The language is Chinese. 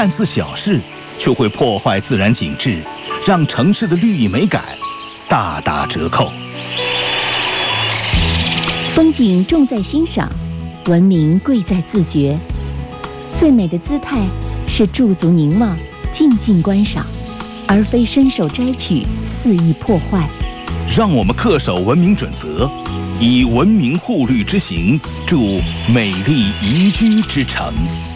看似小事，却会破坏自然景致，让城市的绿意美感大打折扣。 风景重在欣赏，文明贵在自觉。最美的姿态是驻足凝望，静静观赏，而非伸手摘取，肆意破坏。 让我们恪守文明准则，以文明护绿之行，筑美丽宜居之城。